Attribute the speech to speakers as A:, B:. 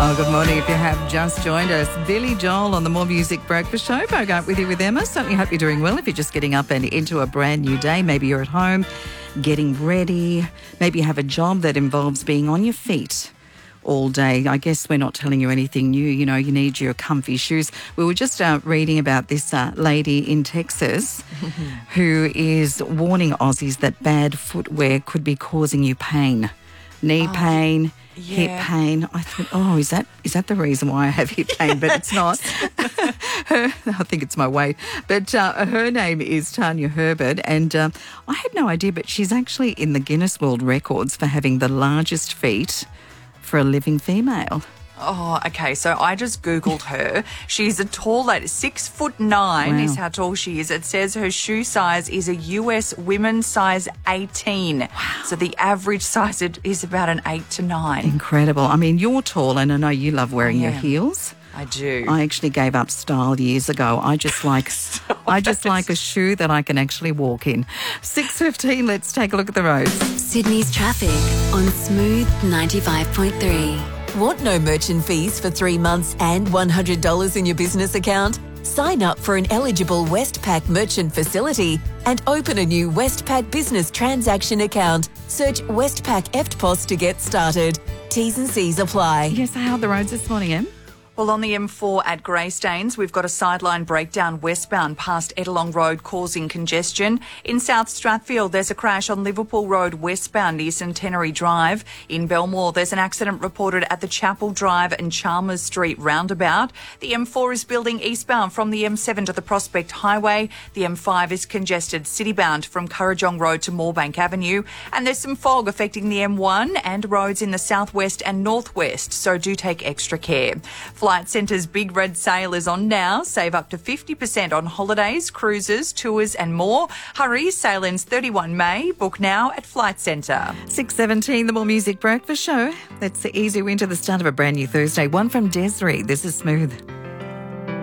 A: Oh, good morning. If you have just joined us, Billy Joel on the More Music Breakfast Show. Bogart with you with Emma. Certainly hope you're doing well. If you're just getting up and into a brand new day, maybe you're at home getting ready. Maybe you have a job that involves being on your feet all day. I guess we're not telling you anything new. You know, you need your comfy shoes. We were just reading about this lady in Texas who is warning Aussies that bad footwear could be causing you pain. Knee pain, hip pain. I thought, is that the reason why I have hip pain? But it's not. I think it's my weight. But her name is Tanya Herbert, and I had no idea, but she's actually in the Guinness World Records for having the largest feet for a living female.
B: Oh, okay. So I just Googled her. She's a tall lady, 6'9" is how tall she is. It says her shoe size is a US women's size 18. Wow. So the average size is about an 8 to 9.
A: Incredible. I mean, you're tall, and I know you love wearing your heels.
B: I do.
A: I actually gave up style years ago. I just like a shoe that I can actually walk in. 6:15, let's take a look at the roads.
C: Sydney's traffic on Smooth 95.3.
D: Want no merchant fees for 3 months and $100 in your business account? Sign up for an eligible Westpac merchant facility and open a new Westpac business transaction account. Search Westpac EFTPOS to get started. T's and C's apply.
A: Yes, how are the roads this morning, Em?
B: Well, on the M4 at Greystanes, we've got a sideline breakdown westbound past Ettalong Road causing congestion. In South Strathfield, there's a crash on Liverpool Road westbound near Centenary Drive. In Belmore, there's an accident reported at the Chapel Drive and Chalmers Street roundabout. The M4 is building eastbound from the M7 to the Prospect Highway. The M5 is congested citybound from Currajong Road to Moorebank Avenue. And there's some fog affecting the M1 and roads in the southwest and northwest, so do take extra care. Flight Centre's Big Red Sale is on now. Save up to 50% on holidays, cruises, tours and more. Hurry, sale ends 31 May. Book now at Flight Centre.
A: 6:17, the More Music Breakfast Show. That's the easy win to the start of a brand new Thursday. One from Desiree. This is Smooth.